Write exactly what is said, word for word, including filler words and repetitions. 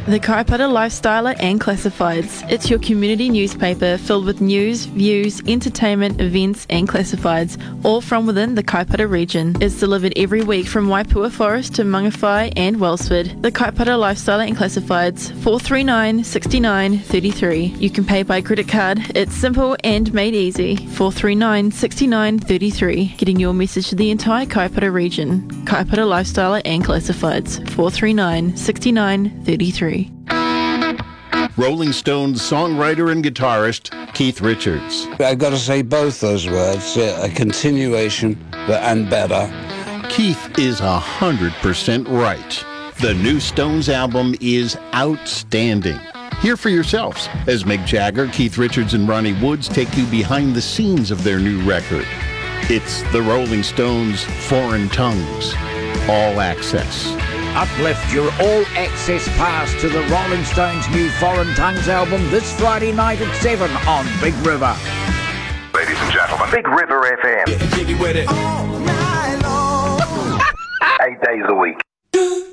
The Kaipara Lifestyler and Classifieds. It's your community newspaper filled with news, views, entertainment, events and classifieds, all from within the Kaipara region. It's delivered every week from Waipua Forest to Mangawhai and Wellsford. The Kaipara Lifestyler and Classifieds, four three nine, six nine three three. You can pay by credit card. It's simple and made easy. four three nine, six nine three three. Getting your message to the entire Kaipara region. Kaipara Lifestyler and Classifieds, four three nine, six nine three three. Rolling Stones songwriter and guitarist Keith Richards. I've got to say both those words, uh, a continuation but, and better. Keith is one hundred percent right. The new Stones album is outstanding. Hear for yourselves as Mick Jagger, Keith Richards, and Ronnie Woods take you behind the scenes of their new record. It's the Rolling Stones Foreign Tongues, All Access. Uplift your all-access pass to the Rolling Stones' new Foreign Tongues album this Friday night at seven on Big River. Ladies and gentlemen, Big River F M. Getting jiggy with it. Oh.